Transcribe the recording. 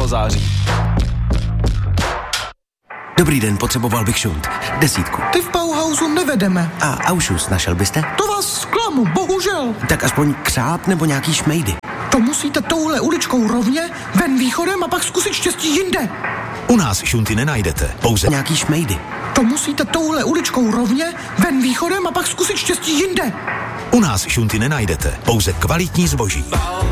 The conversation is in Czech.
září. Dobrý den, potřeboval bych šunt. 10. Ty v Bauhausu nevedeme. A Aušus našel byste? To vás zklamu, bohužel. Tak aspoň křáp nebo nějaký šmejdy. To musíte touhle uličkou rovně, ven východem a pak zkusit štěstí jinde. U nás šunty nenajdete, pouze nějaký šmejdy. To musíte touhle uličkou rovně, ven východem a pak zkusit štěstí jinde. U nás šunty nenajdete, pouze kvalitní zboží.